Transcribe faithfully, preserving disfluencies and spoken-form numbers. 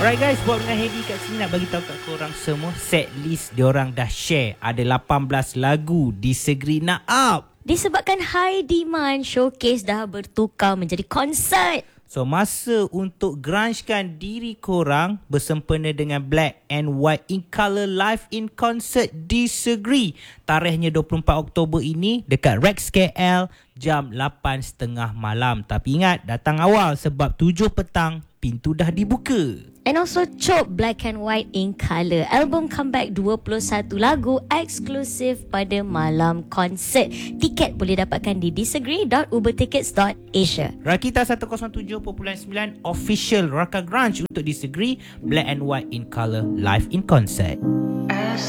Alright guys, buat dengan Hedi kat sini nak bagi tahu kat korang semua set list diorang dah share. Ada lapan belas lagu Disagree Nak Up. Disebabkan high demand, showcase dah bertukar menjadi konsert. So masa untuk grunge-kan diri korang bersempena dengan Black and White in Colour live in concert Disagree. Tarikhnya dua puluh empat Oktober ini dekat Rex K L jam lapan tiga puluh malam. Tapi ingat, datang awal sebab tujuh petang pintu dah dibuka. And also Chop Black and White in Colour, album comeback dua puluh satu lagu eksklusif pada malam konsert. Tiket boleh dapatkan di disagree dot ubertickets dot asia. Rakita seratus tujuh perpuluhan sembilan official Raka Grunge untuk Disagree Black and White in Colour live in concert.